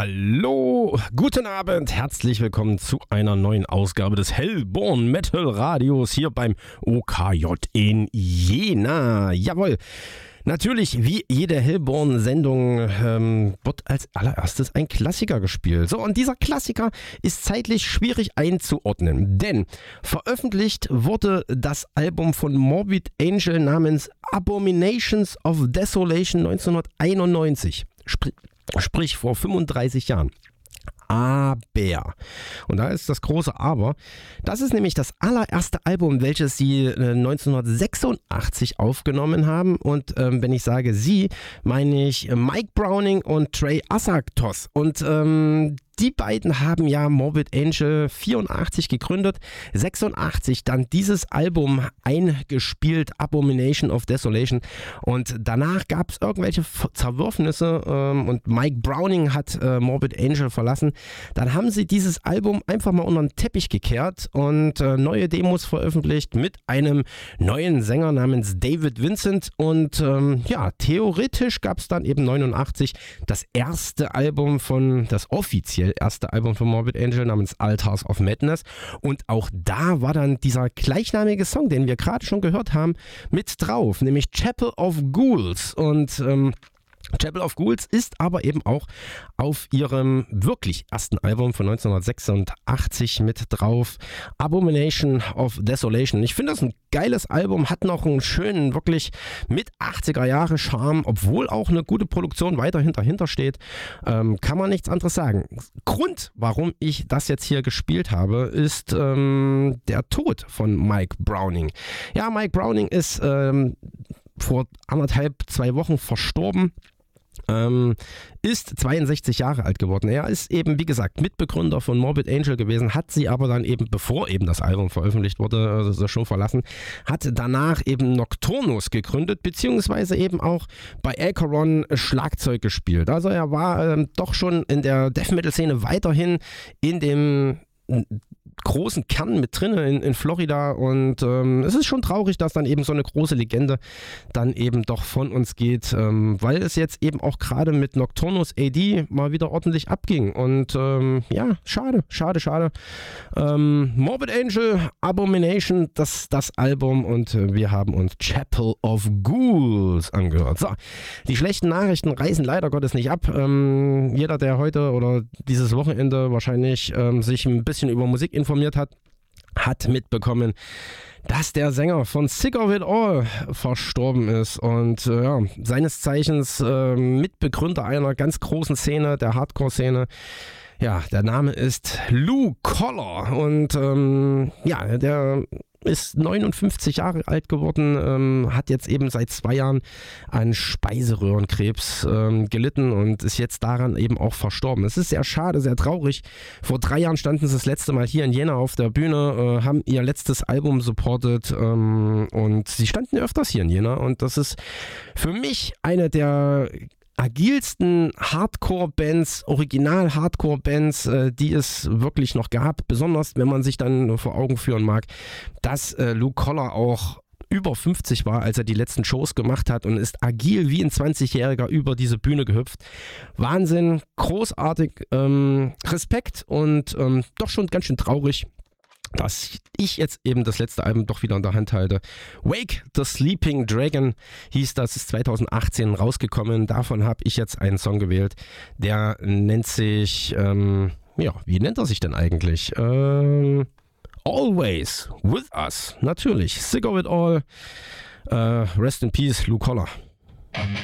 Hallo, guten Abend, herzlich willkommen zu einer neuen Ausgabe des Hellborn Metal Radios hier beim OKJ in Jena. Jawohl. Natürlich, wie jede Hellborn-Sendung wird als allererstes ein Klassiker gespielt. So, und dieser Klassiker ist zeitlich schwierig einzuordnen, denn veröffentlicht wurde das Album von Morbid Angel namens Abominations of Desolation 1991, sprich vor 35 Jahren. Aber, und da ist das große Aber, das ist nämlich das allererste Album, welches sie 1986 aufgenommen haben. Und wenn ich sage sie, meine ich Mike Browning und Trey Asaktos. Und die beiden haben ja Morbid Angel 84 gegründet, 86 dann dieses Album eingespielt, Abomination of Desolation, und danach gab es irgendwelche Zerwürfnisse und Mike Browning hat Morbid Angel verlassen. Dann haben sie dieses Album einfach mal unter den Teppich gekehrt und neue Demos veröffentlicht mit einem neuen Sänger namens David Vincent und ja, theoretisch gab es dann eben 89 das offiziell erste Album von Morbid Angel namens Altars of Madness, und auch da war dann dieser gleichnamige Song, den wir gerade schon gehört haben, mit drauf, nämlich Chapel of Ghouls. Und Chapel of Ghouls ist aber eben auch auf ihrem wirklich ersten Album von 1986 mit drauf, Abomination of Desolation. Ich finde das ein geiles Album, hat noch einen schönen, wirklich mit 80er Jahre Charme, obwohl auch eine gute Produktion weiterhin dahinter steht. Kann man nichts anderes sagen. Grund, warum ich das jetzt hier gespielt habe, ist der Tod von Mike Browning. Ja, Mike Browning ist vor 2 Wochen verstorben. Ist 62 Jahre alt geworden. Er ist eben, wie gesagt, Mitbegründer von Morbid Angel gewesen, hat sie aber dann eben, bevor eben das Album veröffentlicht wurde, also schon verlassen, hat danach eben Nocturnus gegründet, beziehungsweise eben auch bei Acheron Schlagzeug gespielt. Also er war doch schon in der Death-Metal-Szene weiterhin in dem großen Kern mit drin in Florida, und es ist schon traurig, dass dann eben so eine große Legende dann eben doch von uns geht, weil es jetzt eben auch gerade mit Nocturnus AD mal wieder ordentlich abging, und ja, schade. Morbid Angel, Abomination, das Album, und wir haben uns Chapel of Ghouls angehört. So, die schlechten Nachrichten reißen leider Gottes nicht ab. Jeder, der heute oder dieses Wochenende wahrscheinlich sich ein bisschen über Musik informiert hat mitbekommen, dass der Sänger von Sick of It All verstorben ist, und ja, seines Zeichens Mitbegründer einer ganz großen Szene, der Hardcore-Szene. Ja, der Name ist Lou Koller, und ja, der ist 59 Jahre alt geworden, hat jetzt eben seit 2 Jahren an Speiseröhrenkrebs gelitten und ist jetzt daran eben auch verstorben. Es ist sehr schade, sehr traurig. Vor 3 Jahren standen sie das letzte Mal hier in Jena auf der Bühne, haben ihr letztes Album supportet, und sie standen öfters hier in Jena, und das ist für mich eine der agilsten Hardcore-Bands, Original-Hardcore-Bands, die es wirklich noch gab. Besonders, wenn man sich dann vor Augen führen mag, dass Lou Koller auch über 50 war, als er die letzten Shows gemacht hat, und ist agil wie ein 20-Jähriger über diese Bühne gehüpft. Wahnsinn, großartig, Respekt, und doch schon ganz schön traurig, dass ich jetzt eben das letzte Album doch wieder in der Hand halte. Wake the Sleeping Dragon hieß das, ist 2018 rausgekommen. Davon habe ich jetzt einen Song gewählt. Der nennt sich, ja, wie nennt er sich denn eigentlich? Always With Us, natürlich. Sick of It All. Rest in Peace, Lou Koller.